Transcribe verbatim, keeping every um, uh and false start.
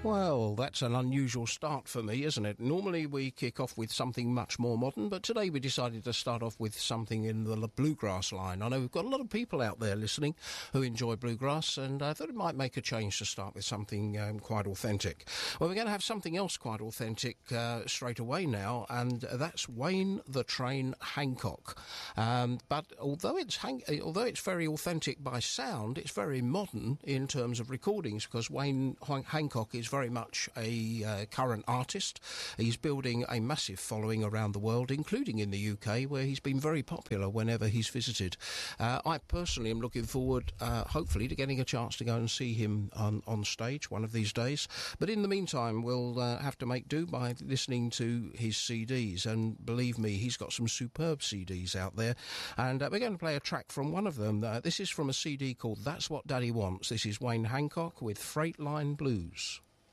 Well, that's an unusual start for me, isn't it? Normally we kick off with something much more modern, but today we decided to start off with something in the bluegrass line. I know we've got a lot of people out there listening who enjoy bluegrass, and I thought it might make a change to start with something um, quite authentic. Well, we're going to have something else quite authentic uh, straight away now, and that's Wayne the Train Hancock. Um, but although it's Han- although it's very authentic by sound, it's very modern in terms of recordings, because Wayne Han- Hancock is very much a uh, current artist. He's building a massive following around the world, including in the U K, where he's been very popular whenever he's visited. Uh, I personally am looking forward, uh, hopefully, to getting a chance to go and see him on, on stage one of these days. But in the meantime, we'll uh, have to make do by listening to his C Ds. And believe me, he's got some superb C Ds out there. And uh, we're going to play a track from one of them. Uh, this is from a C D called That's What Daddy Wants. This is Wayne Hancock with Freight Line Blues.